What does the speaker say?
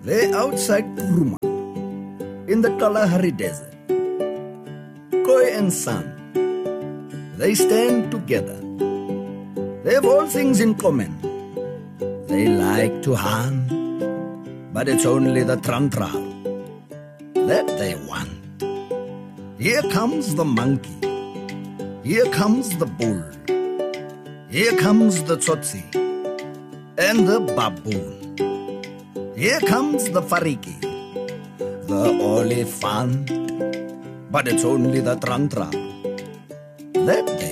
They're outside Kuruma, in the Kalahari Desert. Koi and San, they stand together. They have all things in common. They like to hunt, but it's only the trantral that they want. Here comes the monkey. Here comes the bull. Here comes the tsotsi and the baboon. Here comes the fariki, the elephant, but it's only the trantral that